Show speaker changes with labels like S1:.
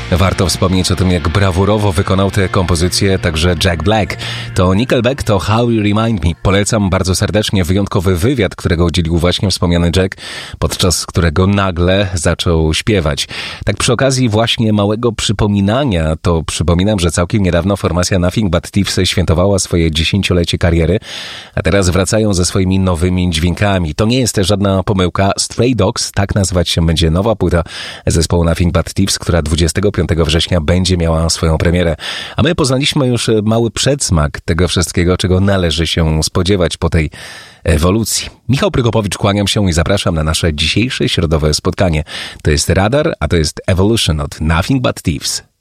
S1: Warto wspomnieć o tym, jak brawurowo wykonał tę kompozycję także Jack Black. To Nickelback, to How You Remind Me. Polecam bardzo serdecznie wyjątkowy wywiad, którego udzielił właśnie wspomniany Jack, podczas którego nagle zaczął śpiewać. Tak przy okazji właśnie małego przypominania, to przypominam, że całkiem niedawno formacja Nothing But Thieves świętowała swoje 10-lecie kariery, a teraz wracają ze swoimi nowymi dźwiękami. To nie jest też żadna pomyłka. Stray Dogs, tak nazywać się będzie nowa płyta zespołu Nothing But Thieves, która 25 września będzie miała swoją premierę. A my poznaliśmy już mały przedsmak tego wszystkiego, czego należy się spodziewać po tej ewolucji. Michał Prokopowicz, kłaniam się i zapraszam na nasze dzisiejsze środowe spotkanie. To jest Radar, a to jest Evolution od Nothing But Thieves.